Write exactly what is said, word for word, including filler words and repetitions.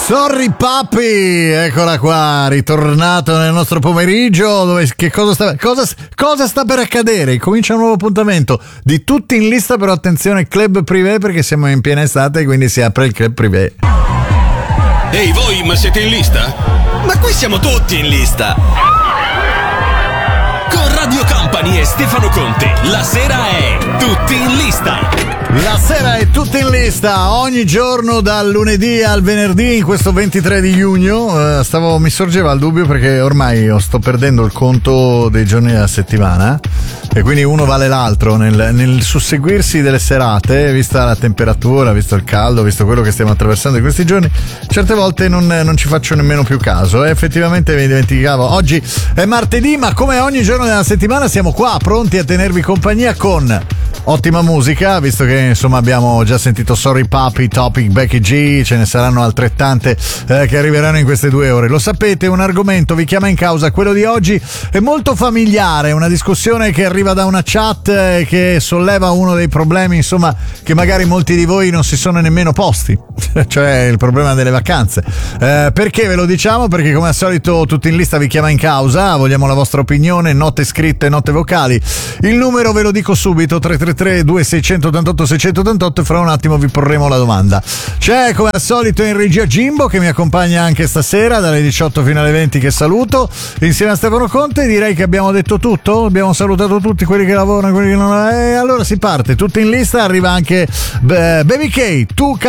Sorry Papi, eccola qua, ritornato nel nostro pomeriggio. Dove, che cosa sta, cosa, cosa sta per accadere? Comincia un nuovo appuntamento di tutti in lista, però attenzione, club privé, perché siamo in piena estate, quindi si apre il club privé. Ehi voi, ma siete in lista? Ma qui siamo tutti in lista! Con Radio Company e Stefano Conte, la sera è tutti in lista! La sera è tutta in lista, ogni giorno dal lunedì al venerdì in questo ventitré di giugno. Uh, stavo, mi sorgeva il dubbio perché ormai io sto perdendo il conto dei giorni della settimana e quindi uno vale l'altro nel, nel susseguirsi delle serate, vista la temperatura, visto il caldo, visto quello che stiamo attraversando in questi giorni. Certe volte non, non ci faccio nemmeno più caso e effettivamente mi dimenticavo. Oggi è martedì, ma come ogni giorno della settimana siamo qua pronti a tenervi compagnia con ottima musica, visto che insomma abbiamo già sentito Sorry Papi, Topic, Becky G, ce ne saranno altrettante eh, che arriveranno in queste due ore. Lo sapete, un argomento vi chiama in causa, quello di oggi è molto familiare, una discussione che arriva da una chat e eh, che solleva uno dei problemi insomma che magari molti di voi non si sono nemmeno posti, cioè il problema delle vacanze. Eh, perché ve lo diciamo? Perché come al solito tutti in lista vi chiama in causa, vogliamo la vostra opinione, note scritte, note vocali. Il numero ve lo dico subito, tre tre tre due sei otto otto sei otto otto, e fra un attimo vi porremo la domanda. C'è come al solito in regia Jimbo che mi accompagna anche stasera dalle diciotto fino alle venti, che saluto insieme a Stefano Conte. Direi che abbiamo detto tutto, abbiamo salutato tutti quelli che lavorano, quelli che non, e allora si parte, tutti in lista. Arriva anche Baby K, tu